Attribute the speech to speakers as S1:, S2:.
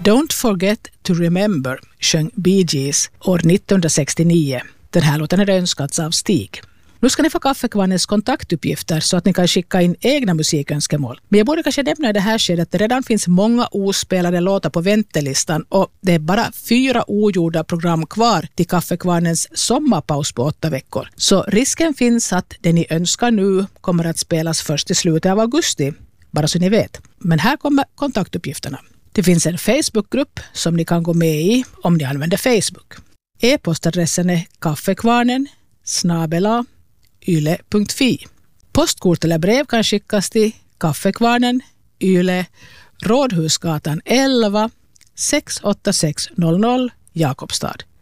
S1: Don't forget to remember sjöng Bee Gees år 1969. Den här låten är önskats av Stig. Nu ska ni få Kaffekvarnens kontaktuppgifter så att ni kan skicka in egna musikönskemål. Men jag borde kanske nämna i det här skedet att det redan finns många ospelade låtar på väntelistan och det är bara 4 ogjorda program kvar till Kaffekvarnens sommarpaus på 8 veckor. Så risken finns att det ni önskar nu kommer att spelas först i slutet av augusti, bara så ni vet. Men här kommer kontaktuppgifterna. Det finns en Facebookgrupp som ni kan gå med i om ni använder Facebook. E-postadressen är kaffekvarnen@yle.fi. Postkort eller brev kan skickas till Kaffekvarnen, Yle, Rådhusgatan 11 68600 Jakobstad.